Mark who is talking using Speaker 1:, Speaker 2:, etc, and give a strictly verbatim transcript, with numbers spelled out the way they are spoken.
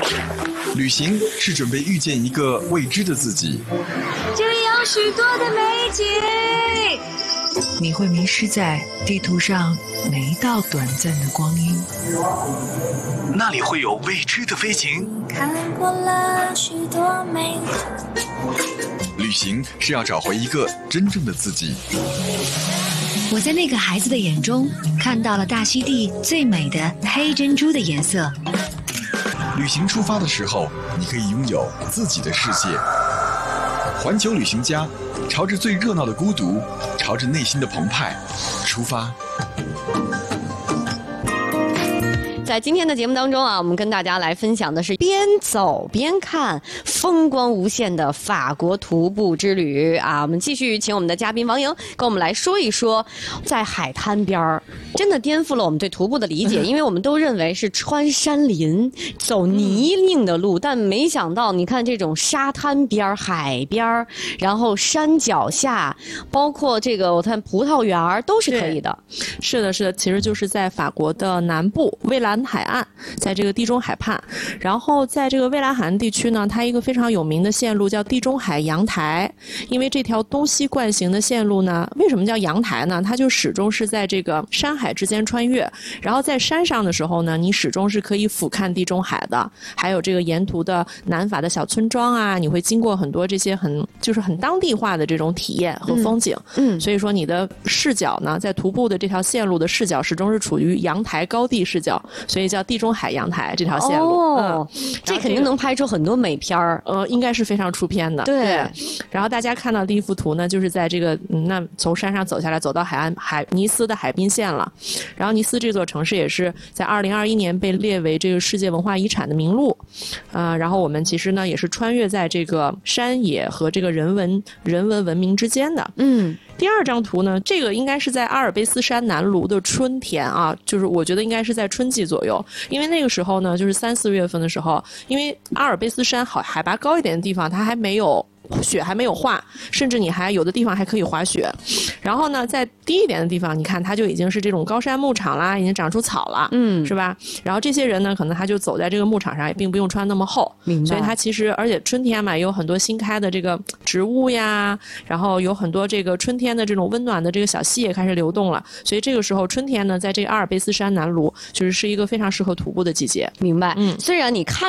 Speaker 1: 旅行是准备遇见一个未知的自己，
Speaker 2: 这里有许多的美景，
Speaker 3: 你会迷失在地图上每一道短暂的光阴。
Speaker 1: 那里会有未知的飞行，
Speaker 2: 看过了许多美景。
Speaker 1: 旅行是要找回一个真正的自己。
Speaker 3: 我在那个孩子的眼中看到了大溪地最美的黑珍珠的颜色。
Speaker 1: 旅行出发的时候，你可以拥有自己的世界。环球旅行家，朝着最热闹的孤独，朝着内心的澎湃出发。
Speaker 4: 在今天的节目当中啊，我们跟大家来分享的是边走边看风光无限的法国徒步之旅啊。我们继续请我们的嘉宾王莹跟我们来说一说，在海滩边儿真的颠覆了我们对徒步的理解，因为我们都认为是穿山林走泥泞的路，但没想到你看这种沙滩边、海边，然后山脚下，包括这个我看葡萄园都是可以的。
Speaker 5: 是的，是的，其实就是在法国的南部蔚蓝海岸，在这个地中海畔，然后在这个蔚蓝海岸地区呢，它一个非常有名的线路叫地中海阳台。因为这条东西贯行的线路呢，为什么叫阳台呢？它就始终是在这个山海之间穿越，然后在山上的时候呢，你始终是可以俯瞰地中海的，还有这个沿途的南法的小村庄啊，你会经过很多这些很就是很当地化的这种体验和风景。嗯，所以说你的视角呢，在徒步的这条线路的视角始终是处于阳台高地视角，所以叫地中海阳台这条线路。
Speaker 4: 哦，嗯、这肯定能拍出很多美片儿，
Speaker 5: 呃，应该是非常出片的。
Speaker 4: 对。
Speaker 5: 对，然后大家看到第一幅图呢，就是在这个、嗯、那从山上走下来，走到海岸海尼斯的海滨线了。然后尼斯这座城市也是在二零二一年被列为这个世界文化遗产的名录。呃，然后我们其实呢也是穿越在这个山野和这个人文人文文明之间的。嗯。第二张图呢，这个应该是在阿尔卑斯山南麓的春天啊，就是我觉得应该是在春季左右，因为那个时候呢，就是三四月份的时候，因为阿尔卑斯山好海拔高一点的地方，它还没有雪还没有化，甚至你还有的地方还可以滑雪。然后呢，在低一点的地方，你看它就已经是这种高山牧场啦，已经长出草了，嗯，是吧？然后这些人呢，可能他就走在这个牧场上，也并不用穿那么厚，明白？所以它其实，而且春天嘛，有很多新开的这个植物呀，然后有很多这个春天的这种温暖的这个小溪也开始流动了。所以这个时候春天呢，在这个阿尔卑斯山南麓，就是是一个非常适合徒步的季节。
Speaker 4: 明白？嗯，虽然你看